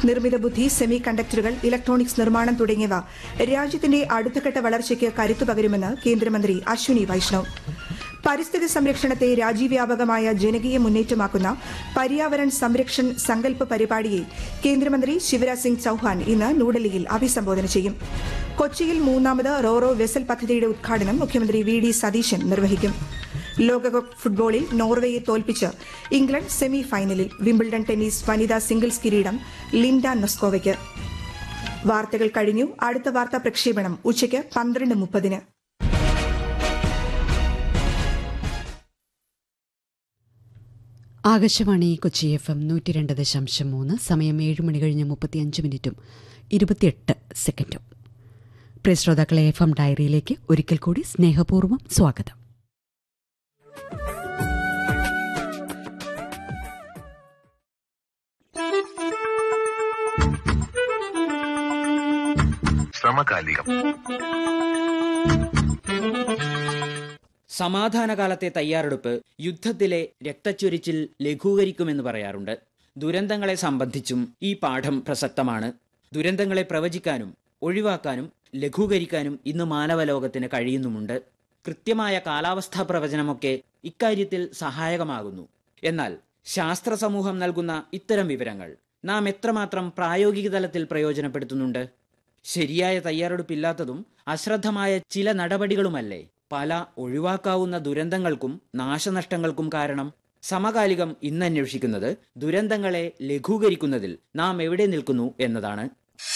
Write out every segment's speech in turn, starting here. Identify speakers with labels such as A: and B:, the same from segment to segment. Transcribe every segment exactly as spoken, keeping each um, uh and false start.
A: നിർമ്മിത ബുദ്ധി, semi കണ്ടക്ടറുകൾ, electronics നിർമ്മാണം തുടങ്ങിയവ രാജ്യത്തിന്റെ അടുത്തഘട്ട വളർച്ചയ്ക്ക് കരുത്തു പകരുമെന്ന് കേന്ദ്രമന്ത്രി അശ്വിനി വൈഷ്ണവ്. പരിസ്ഥിതി സംരക്ഷണത്തെ രാജ്യവ്യാപകമായ ജനകീയ മുന്നേറ്റമാക്കുന്ന പര്യാവരൺ സംരക്ഷൺ സങ്കല്പ് പരിപാടിയെ കേന്ദ്രമന്ത്രി ശിവരാജ് സിംഗ് ചൌഹാൻ ഇന്ന് ന്യൂഡൽഹിയിൽ അഭിസംബോധന ചെയ്യും. കൊച്ചിയിൽ മൂന്നാമത് റോറോ വെസൽ പദ്ധതിയുടെ ഉദ്ഘാടനം മുഖ്യമന്ത്രി വി ഡി സതീശൻ നിർവഹിക്കും. ലോകകപ്പ് ഫുട്ബോളിൽ നോർവേയെ തോൽപ്പിച്ച് ഇംഗ്ലണ്ട് സെമി ഫൈനലിൽ. വിംബിൾഡൺ ടെന്നീസ് വനിതാ സിംഗിൾസ് കിരീടം ലിൻഡ നൊസ്കോവയ്ക്ക്. വാർത്തകൾ കഴിഞ്ഞു. അടുത്ത വാർത്താ പ്രക്ഷേപണം ഉച്ചയ്ക്ക് പന്ത്രണ്ട് മുപ്പതിന്.
B: ആകാശവാണി കൊച്ചി എഫ് എം നൂറ്റി രണ്ട് ദശാംശം മൂന്ന്. സമയം ഏഴ് മണി കഴിഞ്ഞ് മുപ്പത്തിയഞ്ച് മിനിറ്റും ഇരുപത്തിയെട്ട് സെക്കൻഡും. പ്രിയ ശ്രോതാക്കളെ, എഫ് എം ഡയറിയിലേക്ക് ഒരിക്കൽ കൂടി സ്നേഹപൂർവ്വം സ്വാഗതം.
C: സമകാലികം.
D: സമാധാനകാലത്തെ തയ്യാറെടുപ്പ് യുദ്ധത്തിലെ രക്തച്ചൊരിച്ചിൽ ലഘൂകരിക്കുമെന്ന് പറയാറുണ്ട്. ദുരന്തങ്ങളെ സംബന്ധിച്ചും ഈ പാഠം പ്രസക്തമാണ്. ദുരന്തങ്ങളെ പ്രവചിക്കാനും ഒഴിവാക്കാനും ലഘൂകരിക്കാനും ഇന്ന് മാനവലോകത്തിന് കഴിയുന്നുമുണ്ട്. കൃത്യമായ കാലാവസ്ഥാ പ്രവചനമൊക്കെ ഇക്കാര്യത്തിൽ സഹായകമാകുന്നു. എന്നാൽ ശാസ്ത്ര സമൂഹം നൽകുന്ന ഇത്തരം വിവരങ്ങൾ നാം എത്രമാത്രം പ്രായോഗിക തലത്തിൽ പ്രയോജനപ്പെടുത്തുന്നുണ്ട്? ശരിയായ തയ്യാറെടുപ്പില്ലാത്തതും അശ്രദ്ധമായ ചില നടപടികളുമല്ലേ പല ഒഴിവാക്കാവുന്ന ദുരന്തങ്ങൾക്കും നാശനഷ്ടങ്ങൾക്കും കാരണം? സമകാലികം ഇന്ന് അന്വേഷിക്കുന്നത് ദുരന്തങ്ങളെ ലഘൂകരിക്കുന്നതിൽ നാം എവിടെ നിൽക്കുന്നു എന്നതാണ്.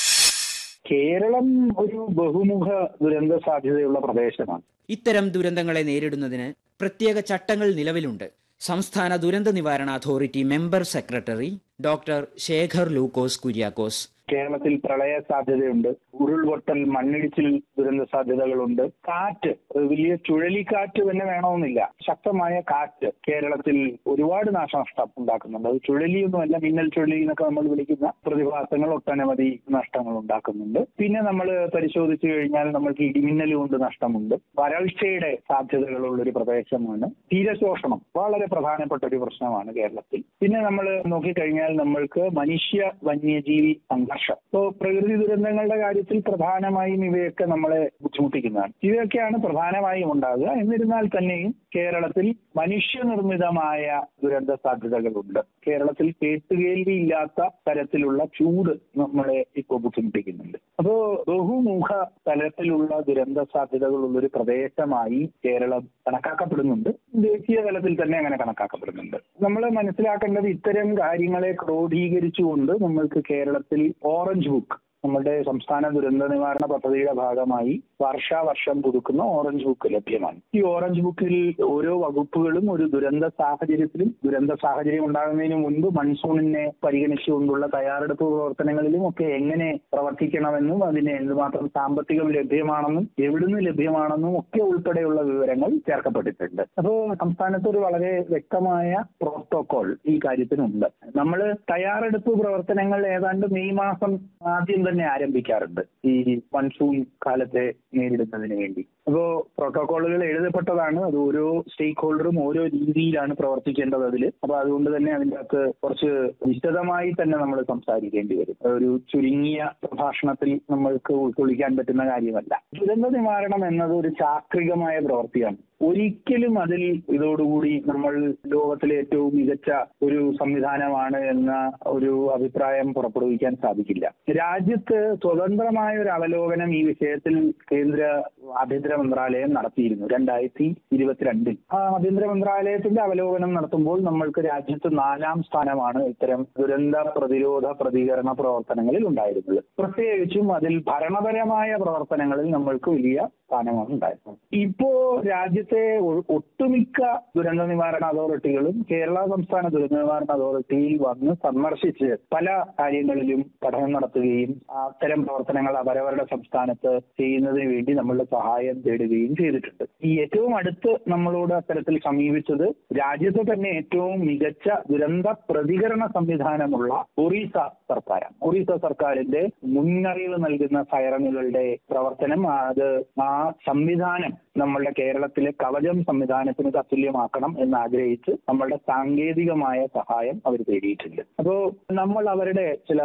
E: കേരളം ഒരു ബഹുമുഖ ദുരന്ത സാധ്യതയുള്ള പ്രദേശമാണ്.
D: ഇത്തരം ദുരന്തങ്ങളെ നേരിടുന്നതിന് പ്രത്യേക ചട്ടങ്ങൾ നിലവിലുണ്ട്. സംസ്ഥാന ദുരന്ത നിവാരണ authority member secretary doctor Shekhar ലൂക്കോസ് കുര്യാക്കോസ്.
E: കേരളത്തിൽ പ്രളയ സാധ്യതയുണ്ട്, ഉരുൾപൊട്ടൽ, മണ്ണിടിച്ചിൽ ദുരന്ത സാധ്യതകളുണ്ട്. കാറ്റ്, വലിയ ചുഴലിക്കാറ്റ് തന്നെ വേണമെന്നില്ല, ശക്തമായ കാറ്റ് കേരളത്തിൽ ഒരുപാട് നാശനഷ്ടം ഉണ്ടാക്കുന്നുണ്ട്. അത് ചുഴലിയൊന്നുമല്ല, മിന്നൽ ചുഴലി എന്നൊക്കെ നമ്മൾ വിളിക്കുന്ന പ്രതിഭാസങ്ങൾ ഒട്ടനവധി നഷ്ടങ്ങൾ ഉണ്ടാക്കുന്നുണ്ട്. പിന്നെ നമ്മൾ പരിശോധിച്ചു കഴിഞ്ഞാൽ നമ്മൾക്ക് ഇടിമിന്നൽ കൊണ്ട് നഷ്ടമുണ്ട്. വരൾച്ചയുടെ സാധ്യതകളുള്ള ഒരു പ്രദേശമാണ്. തീരശോഷണം വളരെ പ്രധാനപ്പെട്ട ഒരു പ്രശ്നമാണ് കേരളത്തിൽ. പിന്നെ നമ്മൾ നോക്കിക്കഴിഞ്ഞാൽ നമ്മൾക്ക് മനുഷ്യ വന്യജീവി സംഘർഷം. ഇപ്പോൾ പ്രകൃതി ദുരന്തങ്ങളുടെ കാര്യത്തിൽ പ്രധാനമായും ഇവയൊക്കെ നമ്മളെ ബുദ്ധിമുട്ടിക്കുന്നതാണ്. ഇവയൊക്കെയാണ് പ്രധാനമായും ഉണ്ടാകുക. എന്നിരുന്നാൽ തന്നെയും കേരളത്തിൽ മനുഷ്യനിർമ്മിതമായ ദുരന്ത സാധ്യതകളുണ്ട്. കേരളത്തിൽ കേട്ടുകേൾവിയില്ലാത്ത തരത്തിലുള്ള ചൂട് നമ്മളെ ഇപ്പോൾ ബുദ്ധിമുട്ടിക്കുന്നുണ്ട്. അപ്പോ ബഹുമുഖ തലത്തിലുള്ള ദുരന്ത സാധ്യതകളുള്ളൊരു പ്രദേശമായി കേരളം കണക്കാക്കപ്പെടുന്നുണ്ട്. ദേശീയ തലത്തിൽ തന്നെ അങ്ങനെ കണക്കാക്കപ്പെടുന്നുണ്ട്. നമ്മൾ മനസ്സിലാക്കേണ്ടത് ഇത്തരം കാര്യങ്ങളെ ക്രോഡീകരിച്ചുകൊണ്ട് നമ്മൾക്ക് കേരളത്തിൽ ഓറഞ്ച് ബുക്ക്, നമ്മുടെ സംസ്ഥാന ദുരന്ത നിവാരണ പദ്ധതിയുടെ ഭാഗമായി വർഷാവർഷം പുതുക്കുന്ന ഓറഞ്ച് ബുക്ക് ലഭ്യമാണ്. ഈ ഓറഞ്ച് ബുക്കിൽ ഓരോ വകുപ്പുകളും ഒരു ദുരന്ത സാഹചര്യത്തിലും ദുരന്ത സാഹചര്യം ഉണ്ടാകുന്നതിന് മുൻപ് മൺസൂണിനെ പരിഗണിച്ചുകൊണ്ടുള്ള തയ്യാറെടുപ്പ് പ്രവർത്തനങ്ങളിലും ഒക്കെ എങ്ങനെ പ്രവർത്തിക്കണമെന്നും അതിന് എന്തുമാത്രം സാമ്പത്തികം ലഭ്യമാണെന്നും എവിടുന്ന് ലഭ്യമാണെന്നും ഒക്കെ ഉൾപ്പെടെയുള്ള വിവരങ്ങൾ ചേർക്കപ്പെട്ടിട്ടുണ്ട്. അപ്പോൾ സംസ്ഥാനത്ത് ഒരു വളരെ വ്യക്തമായ പ്രോട്ടോകോൾ ഈ കാര്യത്തിനുണ്ട്. നമ്മൾ തയ്യാറെടുപ്പ് പ്രവർത്തനങ്ങൾ ഏതാണ്ട് മെയ് മാസം ആദ്യം തന്നെ ആരംഭിക്കാറുണ്ട് ഈ മൺസൂൺ കാലത്തെ നേരിടുന്നതിന് വേണ്ടി. അപ്പോ പ്രോട്ടോകോളുകൾ എഴുതപ്പെട്ടതാണ്. അത് ഓരോ സ്റ്റേക്ക് ഹോൾഡറും ഓരോ രീതിയിലാണ് പ്രവർത്തിക്കേണ്ടത് അതിൽ. അപ്പൊ അതുകൊണ്ട് തന്നെ അതിൻ്റെ അകത്ത് കുറച്ച് വിശദമായി തന്നെ നമ്മൾ സംസാരിക്കേണ്ടി വരും. ഒരു ചുരുങ്ങിയ പ്രഭാഷണത്തിൽ നമ്മൾക്ക് ഉൾക്കൊള്ളിക്കാൻ പറ്റുന്ന കാര്യമല്ല. ദുരന്ത നിവാരണം എന്നത് ഒരു ചാക്രികമായ പ്രവൃത്തിയാണ്. ഒരിക്കലും അതിൽ ഇതോടുകൂടി നമ്മൾ ലോകത്തിലെ ഏറ്റവും മികച്ച ഒരു സംവിധാനമാണ് എന്ന ഒരു അഭിപ്രായം പുറപ്പെടുവിക്കാൻ സാധിക്കില്ല. രാജ്യത്ത് സ്വതന്ത്രമായ ഒരു അവലോകനം ഈ വിഷയത്തിൽ കേന്ദ്ര ആഭ്യന്തര മന്ത്രാലയം നടത്തിയിരുന്നു രണ്ടായിരത്തി ഇരുപത്തിരണ്ടിൽ. ആ ആഭ്യന്തര മന്ത്രാലയത്തിന്റെ അവലോകനം നടത്തുമ്പോൾ നമ്മൾക്ക് രാജ്യത്ത് നാലാം സ്ഥാനമാണ് ഇത്തരം ദുരന്ത പ്രതിരോധ പ്രതികരണ പ്രവർത്തനങ്ങളിൽ ഉണ്ടായിരുന്നത്. പ്രത്യേകിച്ചും അതിൽ ഭരണപരമായ പ്രവർത്തനങ്ങളിൽ നമ്മൾക്ക് വലിയ സ്ഥാനമാണ് ഉണ്ടായിരുന്നത്. ഇപ്പോ രാജ്യത്തെ ഒട്ടുമിക്ക ദുരന്ത നിവാരണ അതോറിറ്റികളും കേരള സംസ്ഥാന ദുരന്ത നിവാരണ അതോറിറ്റിയിൽ വന്ന് സന്ദർശിച്ച് പല കാര്യങ്ങളിലും പഠനം നടത്തുകയും അത്തരം പ്രവർത്തനങ്ങൾ അവരവരുടെ സംസ്ഥാനത്ത് ചെയ്യുന്നതിന് വേണ്ടി നമ്മളുടെ സഹായം തേടുകയും ചെയ്തിട്ടുണ്ട്. ഈ ഏറ്റവും അടുത്ത് നമ്മളോട് അത്തരത്തിൽ സമീപിച്ചത് രാജ്യത്തെ തന്നെ ഏറ്റവും മികച്ച ദുരന്ത പ്രതികരണ സംവിധാനമുള്ള ഒറീസ സർക്കാരാണ്. ഒറീസ സർക്കാരിന്റെ മുന്നറിയിപ്പ് നൽകുന്ന സൈറനുകളുടെ പ്രവർത്തനം, അത് ആ സംവിധാനം നമ്മളുടെ കേരളത്തിലെ കവചം സംവിധാനത്തിന് തത്തുല്യമാക്കണം എന്നാഗ്രഹിച്ച് നമ്മളുടെ സാങ്കേതികമായ സഹായം അവർ തേടിയിട്ടുണ്ട്. അപ്പോൾ നമ്മൾ അവരുടെ ചില